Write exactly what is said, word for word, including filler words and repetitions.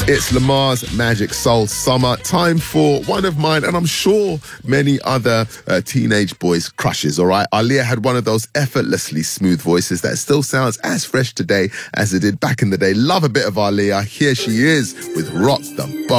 It's Lamar's Magic Soul Summer. Time for one of mine, and I'm sure many other uh, teenage boys' crushes, all right? Aaliyah had one of those effortlessly smooth voices that still sounds as fresh today as it did back in the day. Love a bit of Aaliyah. Here she is with Rock the Boat.